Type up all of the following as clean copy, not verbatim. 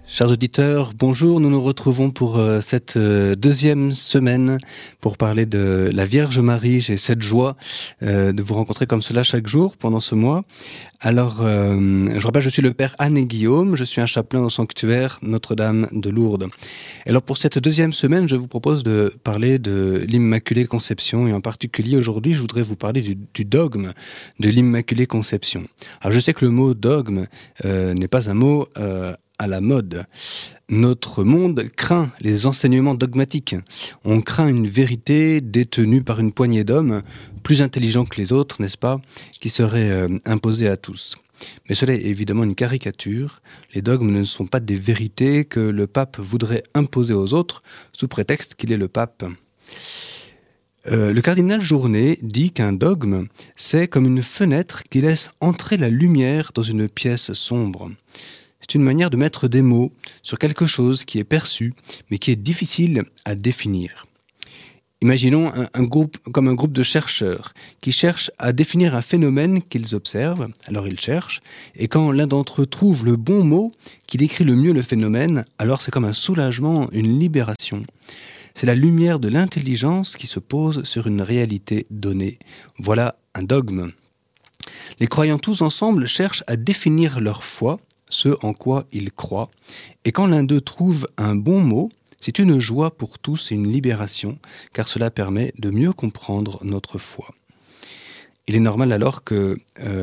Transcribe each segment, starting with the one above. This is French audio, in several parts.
Chers auditeurs, bonjour, nous nous retrouvons pour cette deuxième semaine pour parler de la Vierge Marie. J'ai cette joie de vous rencontrer comme cela chaque jour pendant ce mois. Alors, je rappelle, je suis le père Anne et Guillaume, je suis un chapelain au sanctuaire Notre-Dame de Lourdes. Et alors pour cette deuxième semaine, je vous propose de parler de l'Immaculée Conception et en particulier aujourd'hui, je voudrais vous parler du dogme de l'Immaculée Conception. Alors je sais que le mot dogme n'est pas un mot à la mode. Notre monde craint les enseignements dogmatiques. On craint une vérité détenue par une poignée d'hommes, plus intelligents que les autres, n'est-ce pas, qui serait imposée à tous. Mais cela est évidemment une caricature. Les dogmes ne sont pas des vérités que le pape voudrait imposer aux autres, sous prétexte qu'il est le pape. Le cardinal Journet dit qu'un dogme, c'est comme une fenêtre qui laisse entrer la lumière dans une pièce sombre. C'est une manière de mettre des mots sur quelque chose qui est perçu, mais qui est difficile à définir. Imaginons un groupe de chercheurs qui cherchent à définir un phénomène qu'ils observent, alors ils cherchent, et quand l'un d'entre eux trouve le bon mot qui décrit le mieux le phénomène, alors c'est comme un soulagement, une libération. C'est la lumière de l'intelligence qui se pose sur une réalité donnée. Voilà un dogme. Les croyants tous ensemble cherchent à définir leur foi, ce en quoi ils croient, et quand l'un d'eux trouve un bon mot, c'est une joie pour tous et une libération, car cela permet de mieux comprendre notre foi. Il est normal alors que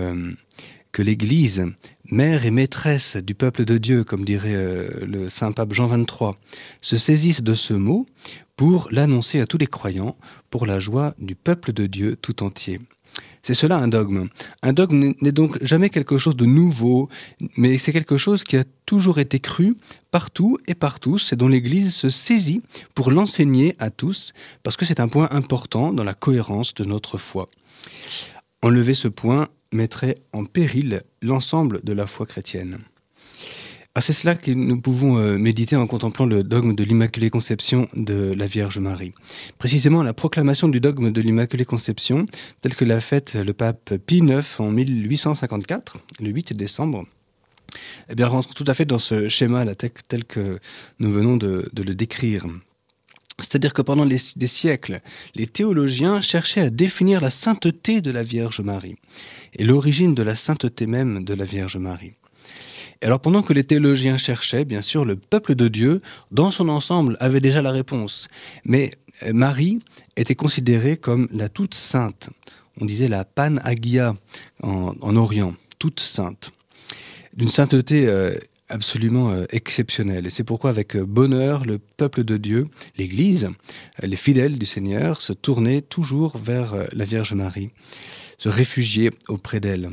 l'Église, mère et maîtresse du peuple de Dieu, comme dirait le saint pape Jean XXIII, se saisisse de ce mot pour l'annoncer à tous les croyants, pour la joie du peuple de Dieu tout entier. C'est cela un dogme. Un dogme n'est donc jamais quelque chose de nouveau, mais c'est quelque chose qui a toujours été cru partout et par tous, et dont l'Église se saisit pour l'enseigner à tous, parce que c'est un point important dans la cohérence de notre foi. Enlever ce point mettrait en péril l'ensemble de la foi chrétienne. Ah, c'est cela que nous pouvons méditer en contemplant le dogme de l'Immaculée Conception de la Vierge Marie. Précisément, la proclamation du dogme de l'Immaculée Conception, telle que l'a faite le pape Pie IX en 1854, le 8 décembre, eh bien, rentre tout à fait dans ce schéma tel que nous venons de le décrire. C'est-à-dire que pendant des siècles, les théologiens cherchaient à définir la sainteté de la Vierge Marie et l'origine de la sainteté même de la Vierge Marie. Et alors pendant que les théologiens cherchaient, bien sûr, le peuple de Dieu, dans son ensemble, avait déjà la réponse. Mais Marie était considérée comme la toute sainte. On disait la Panagia en Orient, toute sainte. D'une sainteté absolument exceptionnelle. Et c'est pourquoi avec bonheur, le peuple de Dieu, l'Église, les fidèles du Seigneur, se tournaient toujours vers la Vierge Marie, se réfugiaient auprès d'elle.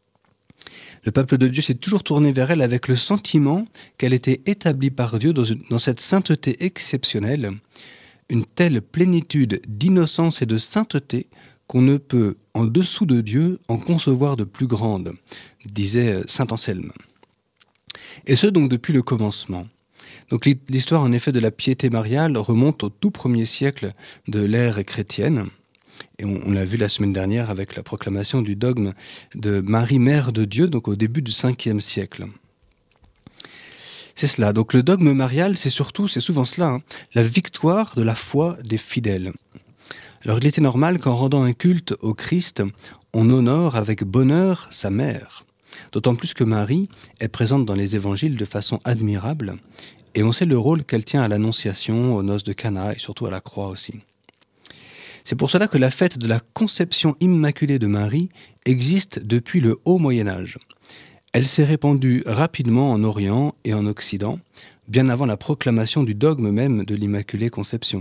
Le peuple de Dieu s'est toujours tourné vers elle avec le sentiment qu'elle était établie par Dieu dans cette sainteté exceptionnelle, une telle plénitude d'innocence et de sainteté qu'on ne peut, en dessous de Dieu, en concevoir de plus grande, disait saint Anselme. Et ce donc depuis le commencement. Donc l'histoire en effet de la piété mariale remonte au tout premier siècle de l'ère chrétienne. Et on l'a vu la semaine dernière avec la proclamation du dogme de Marie, Mère de Dieu, donc au début du 5e siècle. C'est cela. Donc le dogme marial, c'est souvent cela, la victoire de la foi des fidèles. Alors il était normal qu'en rendant un culte au Christ, on honore avec bonheur sa mère. D'autant plus que Marie est présente dans les évangiles de façon admirable, et on sait le rôle qu'elle tient à l'Annonciation, aux noces de Cana et surtout à la croix aussi. C'est pour cela que la fête de la conception immaculée de Marie existe depuis le haut Moyen-Âge. Elle s'est répandue rapidement en Orient et en Occident, bien avant la proclamation du dogme même de l'Immaculée Conception.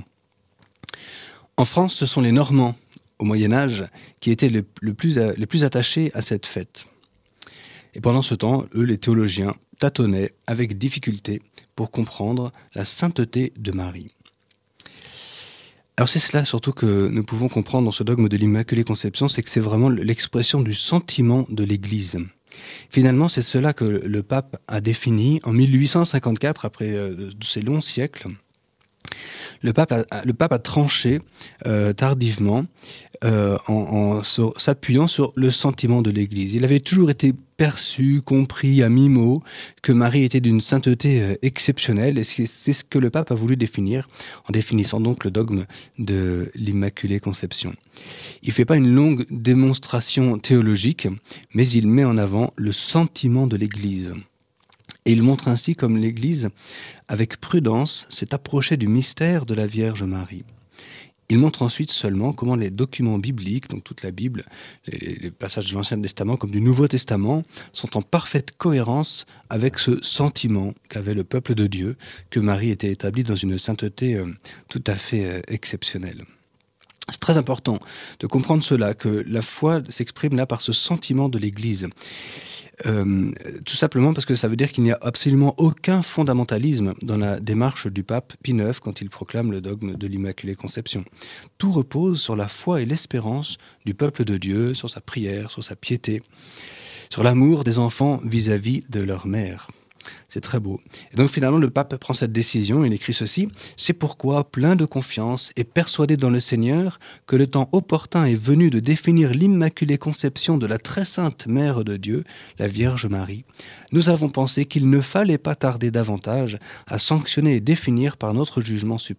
En France, ce sont les Normands, au Moyen-Âge, qui étaient les plus attachés à cette fête. Et pendant ce temps, eux, les théologiens, tâtonnaient avec difficulté pour comprendre la sainteté de Marie. Alors c'est cela surtout que nous pouvons comprendre dans ce dogme de l'Immaculée Conception, c'est que c'est vraiment l'expression du sentiment de l'Église. Finalement, c'est cela que le pape a défini en 1854, après ces longs siècles. Le pape a tranché tardivement en s'appuyant sur le sentiment de l'Église. Il avait toujours été perçu, compris à mi-mot que Marie était d'une sainteté exceptionnelle, et c'est ce que le pape a voulu définir, en définissant donc le dogme de l'Immaculée Conception. Il ne fait pas une longue démonstration théologique, mais il met en avant le sentiment de l'Église. Et il montre ainsi comme l'Église, avec prudence, s'est approchée du mystère de la Vierge Marie. Il montre ensuite seulement comment les documents bibliques, donc toute la Bible, les passages de l'Ancien Testament comme du Nouveau Testament, sont en parfaite cohérence avec ce sentiment qu'avait le peuple de Dieu, que Marie était établie dans une sainteté tout à fait exceptionnelle. C'est très important de comprendre cela, que la foi s'exprime là par ce sentiment de l'Église. Tout simplement parce que ça veut dire qu'il n'y a absolument aucun fondamentalisme dans la démarche du pape Pie IX quand il proclame le dogme de l'Immaculée Conception. Tout repose sur la foi et l'espérance du peuple de Dieu, sur sa prière, sur sa piété, sur l'amour des enfants vis-à-vis de leur mère. C'est très beau. Et donc finalement, le pape prend cette décision, il écrit ceci: « C'est pourquoi, plein de confiance et persuadé dans le Seigneur que le temps opportun est venu de définir l'Immaculée Conception de la très sainte Mère de Dieu, la Vierge Marie, nous avons pensé qu'il ne fallait pas tarder davantage à sanctionner et définir par notre jugement suprême